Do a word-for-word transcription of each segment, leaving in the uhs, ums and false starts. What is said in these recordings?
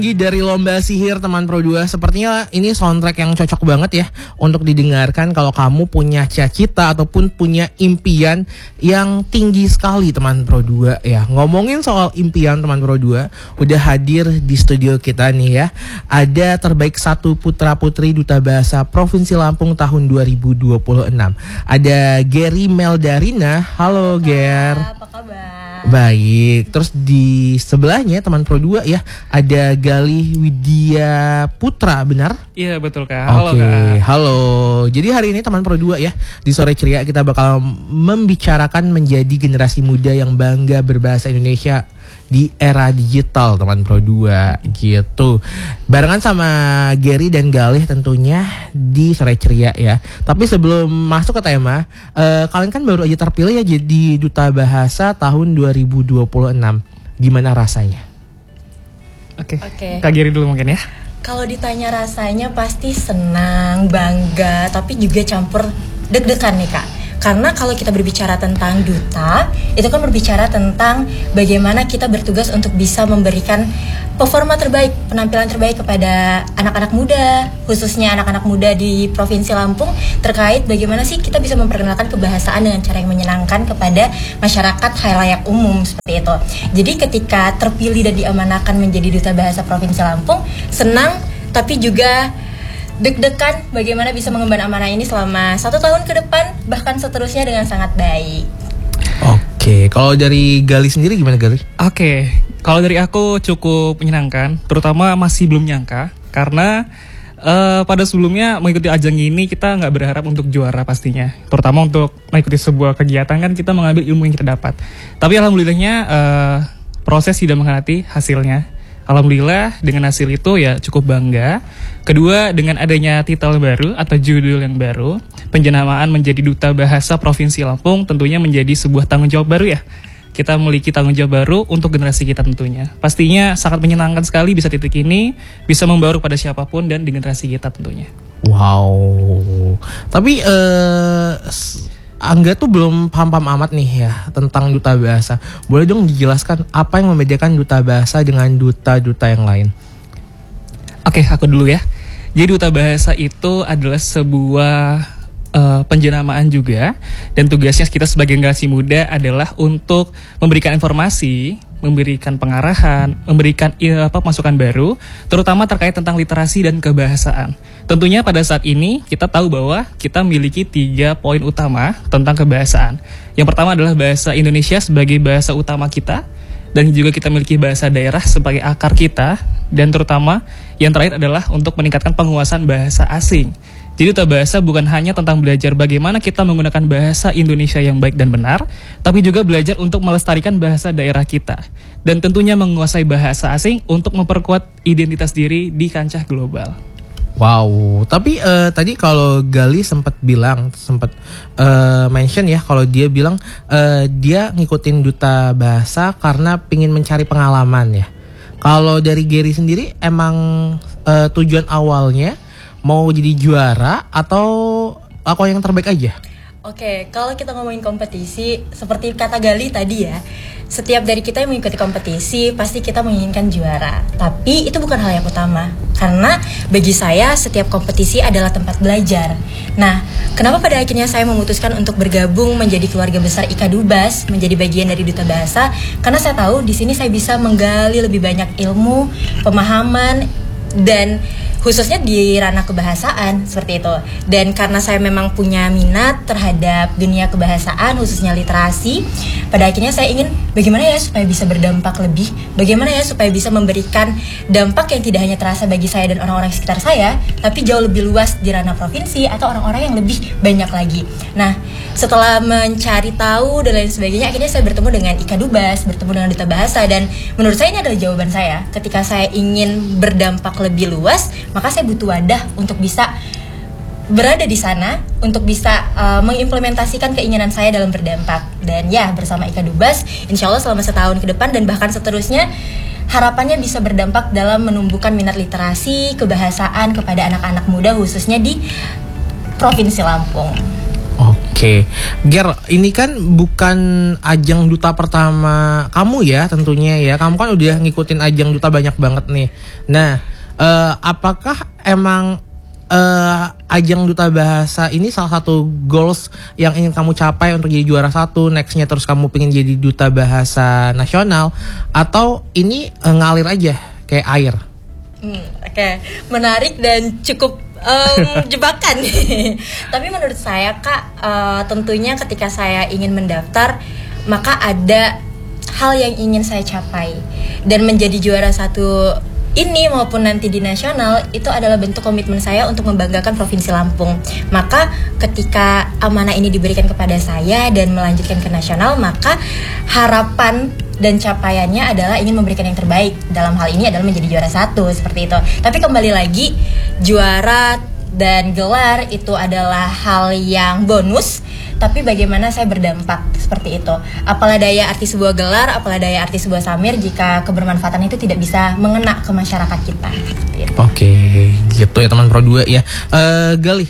Dari Lomba Sihir Teman Pro dua. Sepertinya ini soundtrack yang cocok banget ya untuk didengarkan kalau kamu punya cita-cita ataupun punya impian yang tinggi sekali Teman Pro dua ya. Ngomongin soal impian Teman Pro dua, udah hadir di studio kita nih ya. Ada terbaik satu putra putri Duta Bahasa Provinsi Lampung tahun dua ribu dua puluh enam. Ada Gary Meldarina. Halo Ger. Apa kabar? Baik, terus di sebelahnya Teman Pro dua ya ada Galih Widya Putra, benar? Iya betul Kak. Halo Oke, Kak. halo. Jadi hari ini Teman Pro dua ya di Sore Ceria kita bakal membicarakan menjadi generasi muda yang bangga berbahasa Indonesia di era digital Teman Pro dua gitu. Barengan sama Gary dan Galih tentunya di Sore Ceria ya. Tapi sebelum masuk ke tema, uh, kalian kan baru aja terpilih ya jadi Duta Bahasa tahun dua ribu dua puluh enam. Gimana rasanya? Oke. Oke. Kak Gary dulu mungkin ya. Kalau ditanya rasanya pasti senang, bangga, tapi juga campur deg-degan nih Kak. Karena kalau kita berbicara tentang duta, itu kan berbicara tentang bagaimana kita bertugas untuk bisa memberikan performa terbaik, penampilan terbaik kepada anak-anak muda, khususnya anak-anak muda di Provinsi Lampung, terkait bagaimana sih kita bisa memperkenalkan kebahasaan dengan cara yang menyenangkan kepada masyarakat khalayak umum, seperti itu. Jadi ketika terpilih dan diamanahkan menjadi Duta Bahasa Provinsi Lampung, senang tapi juga deg-degan bagaimana bisa mengemban amanah ini selama satu tahun ke depan, bahkan seterusnya dengan sangat baik. Oke, kalau dari Gali sendiri gimana Gali? Oke, kalau dari aku cukup menyenangkan, terutama masih belum nyangka karena uh, pada sebelumnya mengikuti ajang ini kita nggak berharap untuk juara pastinya, terutama untuk mengikuti sebuah kegiatan kan kita mengambil ilmu yang kita dapat. Tapi alhamdulillahnya uh, proses tidak mengkhianati hasilnya. Alhamdulillah dengan hasil itu ya cukup bangga. Kedua, dengan adanya titel baru atau judul yang baru, penjenamaan menjadi Duta Bahasa Provinsi Lampung tentunya menjadi sebuah tanggung jawab baru ya. Kita memiliki tanggung jawab baru untuk generasi kita tentunya. Pastinya sangat menyenangkan sekali bisa titik ini, bisa membaur pada siapapun dan di generasi kita tentunya. Wow. Tapi eh Angga tuh belum paham-paham amat nih ya tentang Duta Bahasa. Boleh dong dijelaskan apa yang membedakan Duta Bahasa dengan duta-duta yang lain? Oke, aku dulu ya. Jadi Duta Bahasa itu adalah sebuah uh, penjenamaan juga. Dan tugasnya kita sebagai generasi muda adalah untuk memberikan informasi, memberikan pengarahan, memberikan ya, apa, masukan baru, terutama terkait tentang literasi dan kebahasaan. Tentunya pada saat ini kita tahu bahwa kita memiliki tiga poin utama tentang kebahasaan. Yang pertama adalah bahasa Indonesia sebagai bahasa utama kita, dan juga kita memiliki bahasa daerah sebagai akar kita, dan terutama yang terakhir adalah untuk meningkatkan penguasaan bahasa asing. Jadi Duta Bahasa bukan hanya tentang belajar bagaimana kita menggunakan bahasa Indonesia yang baik dan benar, tapi juga belajar untuk melestarikan bahasa daerah kita. Dan tentunya menguasai bahasa asing untuk memperkuat identitas diri di kancah global. Wow, tapi uh, tadi kalau Gali sempat bilang, sempat uh, mention ya kalau dia bilang uh, dia ngikutin Duta Bahasa karena pingin mencari pengalaman ya. Kalau dari Gary sendiri emang uh, tujuan awalnya mau jadi juara atau aku yang terbaik aja? Oke, kalau kita ngomongin kompetisi, seperti kata Gali tadi ya, setiap dari kita yang mengikuti kompetisi pasti kita menginginkan juara. Tapi itu bukan hal yang utama, karena bagi saya setiap kompetisi adalah tempat belajar. Nah, kenapa pada akhirnya saya memutuskan untuk bergabung menjadi keluarga besar I K A Dubas, menjadi bagian dari Duta Bahasa? Karena saya tahu di sini saya bisa menggali lebih banyak ilmu, pemahaman, dan khususnya di ranah kebahasaan seperti itu. Dan karena saya memang punya minat terhadap dunia kebahasaan, khususnya literasi, pada akhirnya saya ingin bagaimana ya supaya bisa berdampak lebih, bagaimana ya supaya bisa memberikan dampak yang tidak hanya terasa bagi saya dan orang-orang sekitar saya, tapi jauh lebih luas di ranah provinsi atau orang-orang yang lebih banyak lagi. Nah, setelah mencari tahu dan lain sebagainya, akhirnya saya bertemu dengan I K A Dubas, bertemu dengan Duta Bahasa, dan menurut saya ini adalah jawaban saya. Ketika saya ingin berdampak lebih luas, maka saya butuh wadah untuk bisa berada di sana, untuk bisa uh, mengimplementasikan keinginan saya dalam berdampak. Dan ya, bersama I K A Dubas, insya Allah selama setahun ke depan dan bahkan seterusnya, harapannya bisa berdampak dalam menumbuhkan minat literasi, kebahasaan kepada anak-anak muda khususnya di Provinsi Lampung. Oke. Oke, Ger, ini kan bukan ajang duta pertama kamu ya tentunya ya. Kamu kan udah ngikutin ajang duta banyak banget nih. Nah, eh, apakah emang eh, ajang duta bahasa ini salah satu goals yang ingin kamu capai untuk jadi juara satu, nextnya terus kamu pengen jadi duta bahasa nasional, atau ini eh, ngalir aja kayak air? Hmm, Oke, okay. Menarik dan cukup Um, jebakan. Tapi menurut saya Kak, uh, tentunya ketika saya ingin mendaftar, maka ada hal yang ingin saya capai. Dan menjadi juara satu ini maupun nanti di nasional, itu adalah bentuk komitmen saya untuk membanggakan Provinsi Lampung. Maka ketika amanah ini diberikan kepada saya dan melanjutkan ke nasional, maka harapan dan capaiannya adalah ingin memberikan yang terbaik. Dalam hal ini adalah menjadi juara satu, seperti itu. Tapi kembali lagi, juara dan gelar itu adalah hal yang bonus, tapi bagaimana saya berdampak, seperti itu. Apalah daya arti sebuah gelar, apalah daya arti sebuah samir jika kebermanfaatan itu tidak bisa mengena ke masyarakat kita. Gitu. Oke, gitu ya teman Pro dua ya. uh, Gali,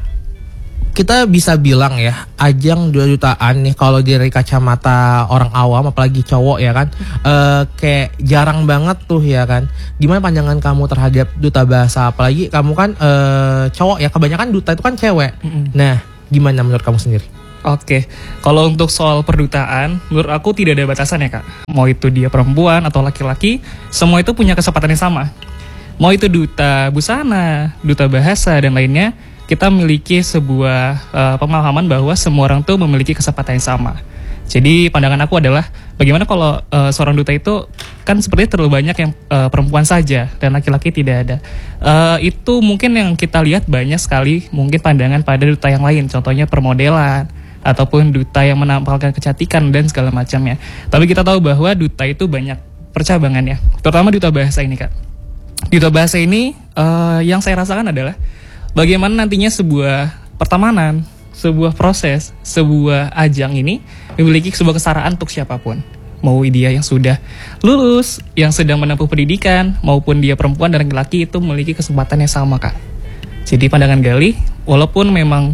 kita bisa bilang ya, ajang dua dutaan nih kalau dari kacamata orang awam apalagi cowok ya kan, uh, kayak jarang banget tuh ya kan. Gimana pandangan kamu terhadap duta bahasa, apalagi kamu kan uh, cowok ya, kebanyakan duta itu kan cewek. Mm-hmm. Nah, gimana menurut kamu sendiri? Oke, kalau untuk soal perdutaan, menurut aku tidak ada batasan ya Kak. Mau itu dia perempuan atau laki-laki, semua itu punya kesempatan yang sama. Mau itu duta busana, duta bahasa dan lainnya, kita memiliki sebuah uh, pemahaman bahwa semua orang tuh memiliki kesempatan yang sama. Jadi pandangan aku adalah bagaimana kalau uh, seorang duta itu kan sepertinya terlalu banyak yang uh, perempuan saja dan laki-laki tidak ada. Uh, itu mungkin yang kita lihat banyak sekali mungkin pandangan pada duta yang lain, contohnya permodelan ataupun duta yang menampilkan kecantikan dan segala macamnya. Tapi kita tahu bahwa duta itu banyak percabangannya, terutama duta bahasa ini Kak. Duta bahasa ini uh, yang saya rasakan adalah bagaimana nantinya sebuah pertemanan, sebuah proses, sebuah ajang ini memiliki sebuah kesetaraan untuk siapapun. Mau dia yang sudah lulus, yang sedang menempuh pendidikan, maupun dia perempuan dan laki-laki itu memiliki kesempatan yang sama Kak. Jadi pandangan Gali, walaupun memang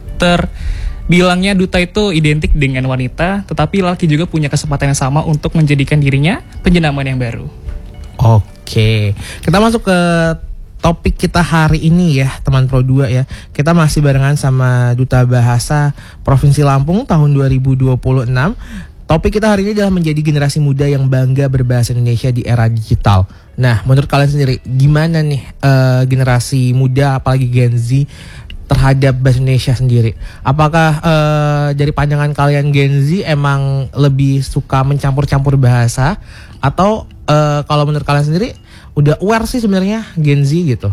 terbilangnya duta itu identik dengan wanita, tetapi laki juga punya kesempatan yang sama untuk menjadikan dirinya penjenama yang baru. Oke, kita masuk ke topik kita hari ini ya teman Pro dua ya. Kita masih barengan sama Duta Bahasa Provinsi Lampung tahun dua ribu dua puluh enam. Topik kita hari ini adalah menjadi generasi muda yang bangga berbahasa Indonesia di era digital. Nah, menurut kalian sendiri gimana nih uh, generasi muda apalagi Gen Z terhadap bahasa Indonesia sendiri? Apakah uh, dari pandangan kalian Gen Z emang lebih suka mencampur-campur bahasa, atau uh, kalau menurut kalian sendiri udah aware sih sebenarnya Gen Z gitu?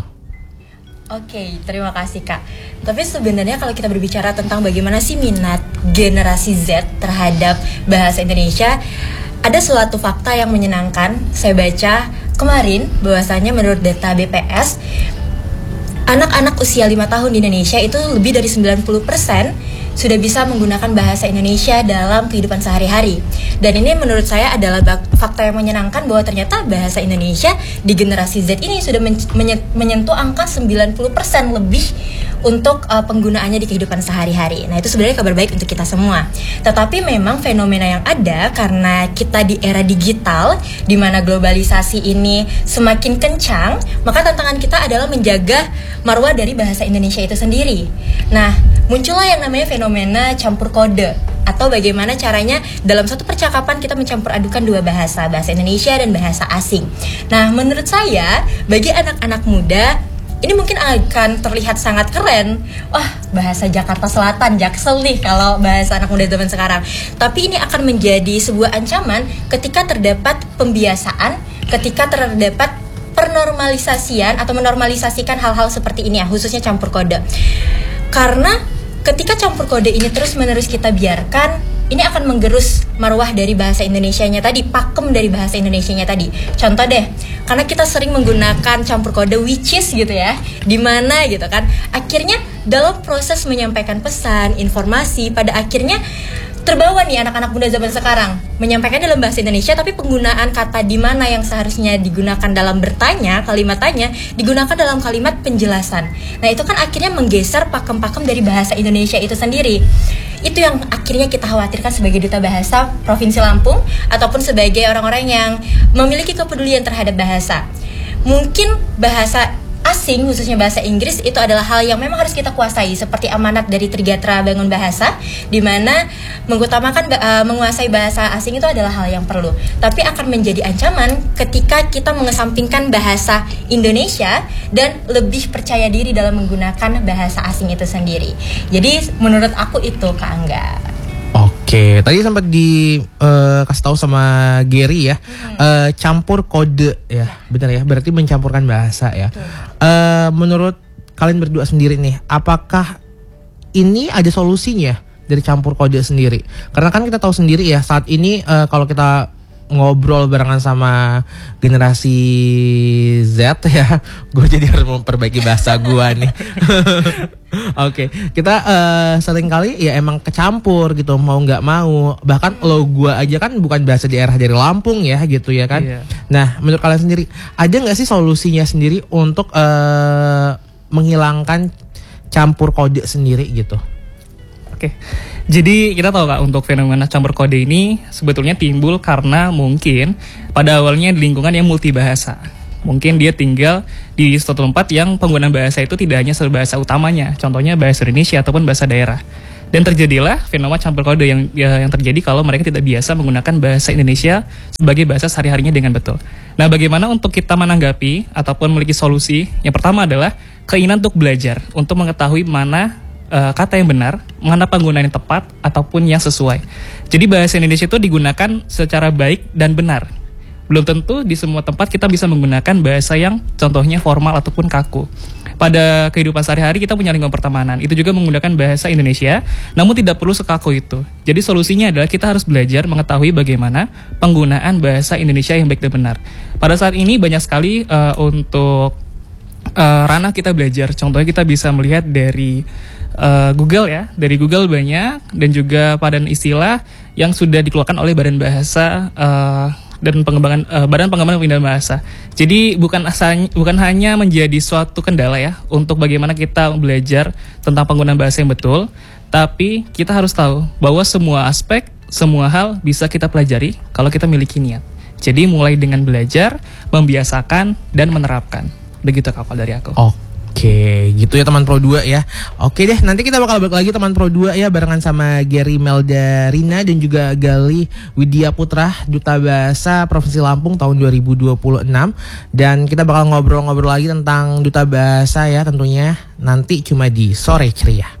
Oke, okay, terima kasih Kak. Tapi sebenarnya kalau kita berbicara tentang bagaimana sih minat generasi Z terhadap bahasa Indonesia, ada suatu fakta yang menyenangkan. Saya baca kemarin bahwasanya menurut data B P S, anak-anak usia lima tahun di Indonesia itu lebih dari sembilan puluh persen sudah bisa menggunakan bahasa Indonesia dalam kehidupan sehari-hari. Dan ini menurut saya adalah fakta yang menyenangkan bahwa ternyata bahasa Indonesia di generasi Z ini sudah men- menyentuh angka sembilan puluh persen lebih untuk uh, penggunaannya di kehidupan sehari-hari. Nah, itu sebenarnya kabar baik untuk kita semua. Tetapi memang fenomena yang ada karena kita di era digital di mana globalisasi ini semakin kencang, maka tantangan kita adalah menjaga marwah dari bahasa Indonesia itu sendiri. Nah, muncullah yang namanya fenomena campur kode, atau bagaimana caranya dalam satu percakapan kita mencampur adukan dua bahasa, bahasa Indonesia dan bahasa asing. Nah, menurut saya bagi anak-anak muda ini mungkin akan terlihat sangat keren. Wah, bahasa Jakarta Selatan, Jaksel nih kalau bahasa anak muda zaman sekarang. Tapi ini akan menjadi sebuah ancaman ketika terdapat pembiasaan, ketika terdapat pernormalisasian atau menormalisasikan hal-hal seperti ini ya, khususnya campur kode. Karena ketika campur kode ini terus-menerus kita biarkan, ini akan menggerus marwah dari bahasa Indonesianya tadi, pakem dari bahasa Indonesianya tadi. Contoh deh, karena kita sering menggunakan campur kode which is gitu ya, dimana gitu kan, akhirnya dalam proses menyampaikan pesan, informasi, pada akhirnya terbawa nih anak-anak muda zaman sekarang. menyampaikan dalam bahasa Indonesia, tapi penggunaan kata di mana yang seharusnya digunakan dalam bertanya, kalimat tanya, digunakan dalam kalimat penjelasan. Nah, itu kan akhirnya menggeser pakem-pakem dari bahasa Indonesia itu sendiri. Itu yang akhirnya kita khawatirkan sebagai Duta Bahasa Provinsi Lampung ataupun sebagai orang-orang yang memiliki kepedulian terhadap bahasa. Mungkin bahasa asing, khususnya bahasa Inggris, itu adalah hal yang memang harus kita kuasai, seperti amanat dari Trigatra Bangun Bahasa, di mana mengutamakan uh, menguasai bahasa asing itu adalah hal yang perlu. Tapi akan menjadi ancaman ketika kita mengesampingkan bahasa Indonesia dan lebih percaya diri dalam menggunakan bahasa asing itu sendiri. Jadi menurut aku itu, Kak Angga. Oke, tadi sempat di uh, kasih tahu sama Gary ya, hmm. uh, campur kode ya, benar ya, berarti mencampurkan bahasa ya. Uh, menurut kalian berdua sendiri nih, apakah ini ada solusinya dari campur kode sendiri? Karena kan kita tahu sendiri ya, saat ini uh, kalau kita ngobrol barengan sama generasi Z ya, gue jadi harus memperbaiki bahasa gue nih. Oke, okay. Kita uh, sering kali ya emang kecampur gitu, mau nggak mau. Bahkan lo gue aja kan bukan bahasa daerah dari Lampung ya gitu ya kan. Yeah. Nah, menurut kalian sendiri ada nggak sih solusinya sendiri untuk uh, menghilangkan campur kode sendiri gitu? Oke, jadi kita tahu Kak, untuk fenomena campur kode ini sebetulnya timbul karena mungkin pada awalnya di lingkungan yang multibahasa. Mungkin dia tinggal di suatu tempat yang penggunaan bahasa itu tidak hanya bahasa utamanya, contohnya bahasa Indonesia ataupun bahasa daerah. Dan terjadilah fenomena campur kode yang ya, yang terjadi kalau mereka tidak biasa menggunakan bahasa Indonesia sebagai bahasa sehari-harinya dengan betul. Nah, bagaimana untuk kita menanggapi ataupun memiliki solusi? Yang pertama adalah keinginan untuk belajar, untuk mengetahui mana Uh, kata yang benar, mana penggunaan yang tepat ataupun yang sesuai. Jadi bahasa Indonesia itu digunakan secara baik dan benar. Belum tentu di semua tempat kita bisa menggunakan bahasa yang contohnya formal ataupun kaku. Pada kehidupan sehari-hari kita punya lingkungan pertemanan, itu juga menggunakan bahasa Indonesia, namun tidak perlu sekaku itu. Jadi solusinya adalah kita harus belajar mengetahui bagaimana penggunaan bahasa Indonesia yang baik dan benar. Pada saat ini banyak sekali uh, untuk uh, ranah kita belajar. Contohnya kita bisa melihat dari Uh, Google ya, dari Google banyak, dan juga padan istilah yang sudah dikeluarkan oleh Badan Bahasa uh, dan pengembangan uh, Badan Pengembangan Pembinaan Bahasa. Jadi bukan asal, bukan hanya menjadi suatu kendala ya untuk bagaimana kita belajar tentang penggunaan bahasa yang betul, tapi kita harus tahu bahwa semua aspek, semua hal bisa kita pelajari kalau kita miliki niat. Jadi mulai dengan belajar, membiasakan, dan menerapkan. Begitu kapal dari aku. Oh. Oke, gitu ya teman Pro dua ya. Oke deh, nanti kita bakal balik lagi teman Pro dua ya, barengan sama Gary Melda Rina dan juga Gali Widya Putra, Duta Bahasa Provinsi Lampung tahun dua ribu dua puluh enam. Dan kita bakal ngobrol-ngobrol lagi tentang Duta Bahasa ya tentunya nanti cuma di Sore Ceria.